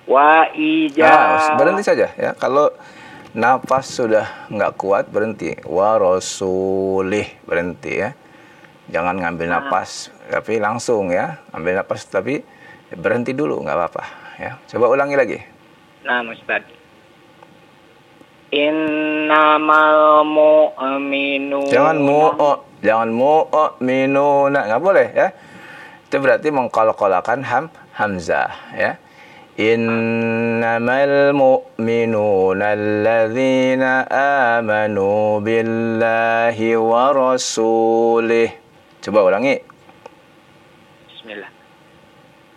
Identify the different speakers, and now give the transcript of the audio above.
Speaker 1: Wa ija.
Speaker 2: Berhenti saja ya. Kalau nafas sudah nggak kuat, berhenti. Wa rasulih, berhenti ya. Jangan ngambil napas tapi langsung ya. Ambil napas tapi berhenti dulu, nggak apa-apa ya. Coba ulangi lagi.
Speaker 1: Nah, Ustaz. Innamal mu'minuna.
Speaker 2: Jangan mu'minuna, nggak boleh ya. Itu berarti mengkolak-kolakan hamzah ya. Innamal mu'minuna alladzina amanu billahi wa rasulih. Coba ulangi.